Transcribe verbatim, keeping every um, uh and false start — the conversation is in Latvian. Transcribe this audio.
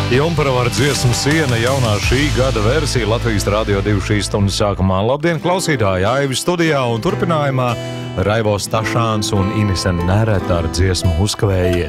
Jumparava ar dziesmu Siena jaunā šī gada versija Latvijas Rādio divi šīs stundas sākumā. Labdien, klausītāji! Aivi studijā un turpinājumā Raivo Stašāns un Inese Nereta ar dziesmu Uzkavējies.